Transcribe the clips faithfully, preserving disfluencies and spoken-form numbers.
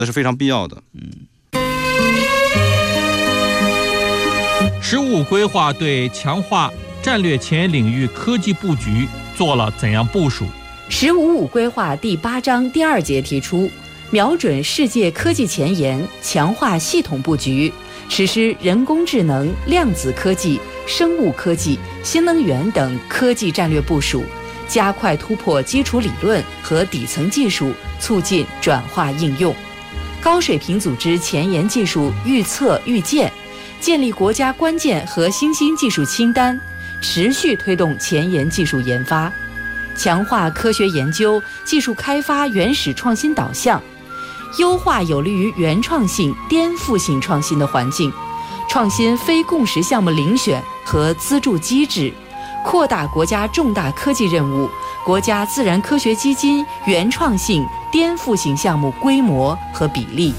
那是非常必要的。 嗯。 十五规划对强化战略前沿领域科技布局做了怎样部署？ 十五五规划第八章第二节提出，瞄准世界科技前沿，强化系统布局，实施人工智能、量子科技、生物科技、新能源等科技战略部署，加快突破基础理论和底层技术，促进转化应用。高水平组织前沿技术预测预见，建立国家关键和新兴技术清单，持续推动前沿技术研发，强化科学研究、技术开发原始创新导向，优化有利于原创性、颠覆性创新的环境，创新非共识项目遴选和资助机制，扩大国家重大科技任务、国家自然科学基金原创性、颠覆性项目规模和比例。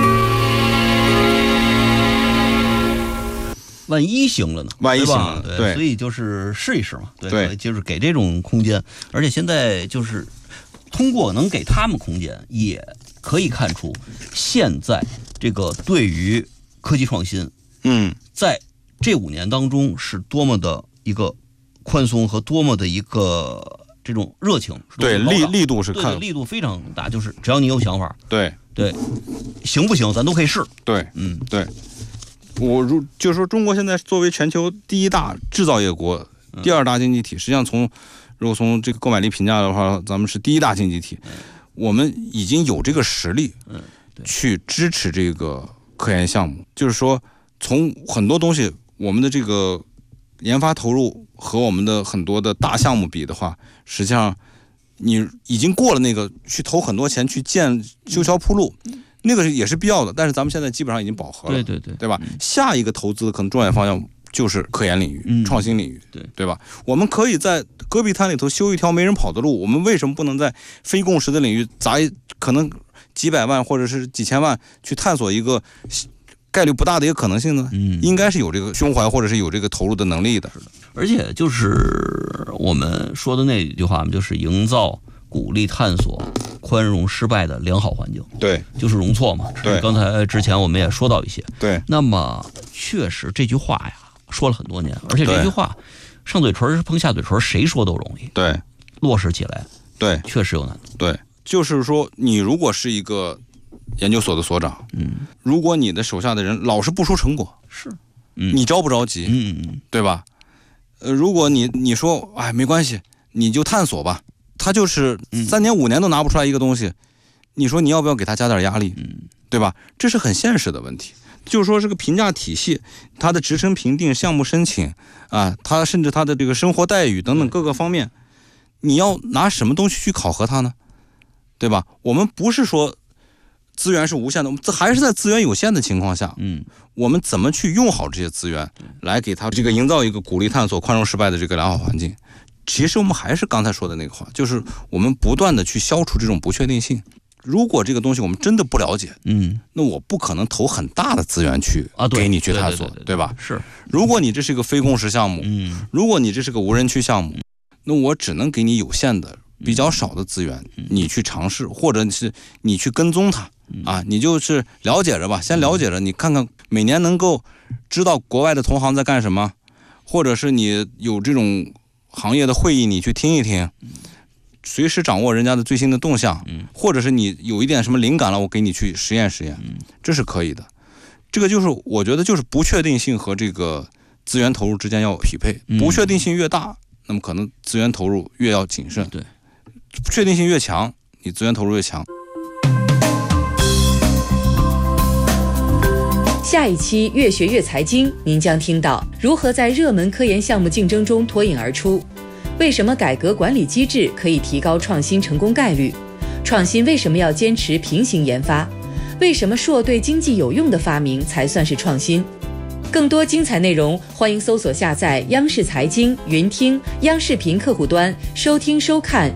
万一行了呢？ 万一行了， 对， 对， 所以就是试一试嘛，对， 对， 就是给这种空间，而且现在就是通过能给他们空间，也可以看出现在这个对于科技创新， 嗯， 在这五年当中是多么的一个宽松和多么的一个这种热情， 对，力力度是看， 对，力度非常大，就是只要你有想法， 对对，行不行咱都可以试， 对， 嗯， 对。我如就是说，中国现在作为全球第一大制造业国、第二大经济体，实际上从如果从这个购买力评价的话，咱们是第一大经济体，我们已经有这个实力去支持这个科研项目。就是说，从很多东西，我们的这个研发投入和我们的很多的大项目比的话，实际上你已经过了那个去投很多钱去建修桥铺路。那个也是必要的，但是咱们现在基本上已经饱和了， 对对对， 对吧？嗯、下一个投资可能重点方向就是科研领域、嗯、创新领域， 对对吧？我们可以在戈壁滩里头修一条没人跑的路，我们为什么不能在非共识的领域砸一可能几百万或者是几千万去探索一个概率不大的一个可能性呢？嗯，应该是有这个胸怀或者是有这个投入的能力的。 而且就是我们说的那句话，就是营造、鼓励、探索、宽容失败的良好环境， 对， 就是容错嘛。 对， 刚才之前我们也说到一些。 对， 那么确实这句话呀，说了很多年，而且这句话上嘴唇碰下嘴唇，谁说都容易。 对， 落实起来， 对， 确实有难度。 对，就是说，你如果是一个研究所的所长，嗯，如果你的手下的人老是不出成果， 是， 嗯，你着不着急？ 嗯嗯， 对吧？呃，如果你你说，哎，没关系，你就探索吧。他就是三年五年都拿不出来一个东西，你说你要不要给他加点压力，对吧？这是很现实的问题。就是说这个评价体系，它的职称评定、项目申请啊，它甚至它的这个生活待遇等等各个方面，你要拿什么东西去考核它呢？对吧？我们不是说资源是无限的，我们还是在资源有限的情况下，嗯，我们怎么去用好这些资源，来给它这个营造一个鼓励探索、宽容失败的这个良好环境。其实我们还是刚才说的那个话，就是我们不断的去消除这种不确定性。如果这个东西我们真的不了解，嗯，那我不可能投很大的资源去啊，给你去探索，对吧？ 是。 如果你这是一个非共识项目，嗯，如果你这是个无人区项目，那我只能给你有限的、比较少的资源，你去尝试，或者是你去跟踪它啊，你就是了解着吧，先了解着，你看看每年能够知道国外的同行在干什么，或者是你有这种行业的会议，你去听一听，随时掌握人家的最新的动向，或者是你有一点什么灵感了，我给你去实验实验，这是可以的。这个就是我觉得就是不确定性和这个资源投入之间要匹配，不确定性越大，那么可能资源投入越要谨慎， 对， 确定性越强，你资源投入越强。 下一期越学越财经，您将听到如何在热门科研项目竞争中脱颖而出，为什么改革管理机制可以提高创新成功概率，创新为什么要坚持平行研发，为什么硕对经济有用的发明才算是创新。更多精彩内容，欢迎搜索下载央视财经、云听、央视频客户端收听收看。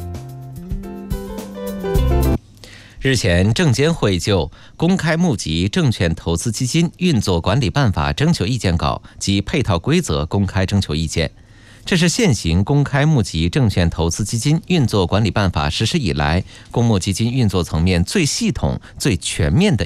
日前，证监会就《公开募集证券投资基金运作管理办法》征求意见稿及配套规则公开征求意见。这是现行公开募集证券投资基金运作管理办法实施以来，公募基金运作层面最系统、最全面的